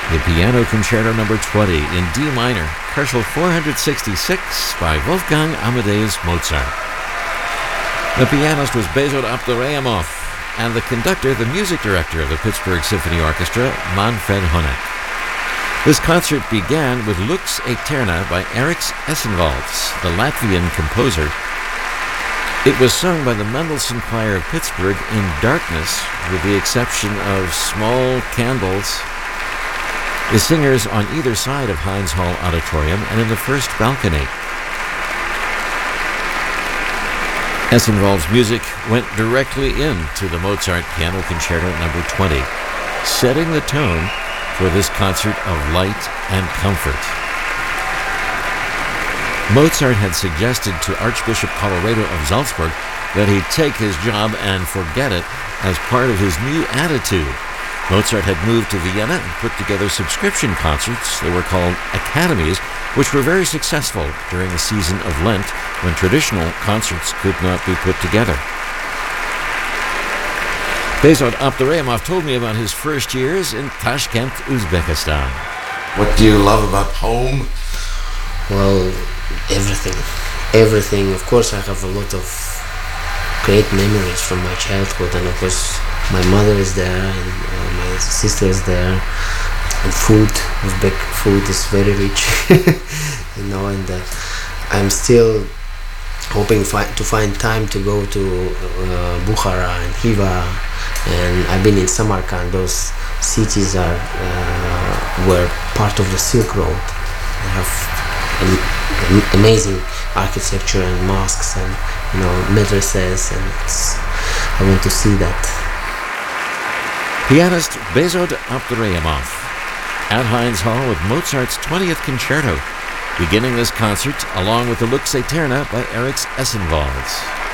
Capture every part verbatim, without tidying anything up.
the Piano Concerto number twenty in D minor, Koelschel four sixty-six by Wolfgang Amadeus Mozart. The pianist was Bezod Abdurrahimov, and the conductor, the music director of the Pittsburgh Symphony Orchestra, Manfred Honeck. This concert began with Lux Aeterna by Eriks Essenwalds, the Latvian composer. It was sung by the Mendelssohn Choir of Pittsburgh in darkness, with the exception of small candles. The singers on either side of Heinz Hall Auditorium and in the first balcony. Essenwald's music went directly into the Mozart Piano Concerto number twenty, setting the tone for this concert of light and comfort. Mozart had suggested to Archbishop Colloredo of Salzburg that he take his job and forget it as part of his new attitude. Mozart had moved to Vienna and put together subscription concerts. They were called academies, which were very successful during the season of Lent, when traditional concerts could not be put together. Bezod Abdurrahimov told me about his first years in Tashkent, Uzbekistan. What do you love about home? Well, everything. Everything. Of course, I have a lot of great memories from my childhood, and of course, my mother is there, and uh, my sister is there, and food, Uzbek food is very rich, you know, and uh, I'm still hoping fi- to find time to go to uh, Bukhara and Hiva, and I've been in Samarkand. Those cities are uh, were part of the Silk Road. They have am- amazing architecture and mosques and, you know, madrasas, and it's, I want to see that. Pianist Bezod Abdurrahimov at Heinz Hall with Mozart's twentieth Concerto, beginning this concert along with the Lux Aeterna by Eriks Essenwalds.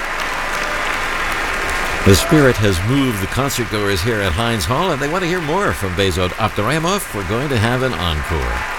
The spirit has moved the concertgoers here at Heinz Hall, and they want to hear more from Bezod Abdurrahimov. We're going to have an encore.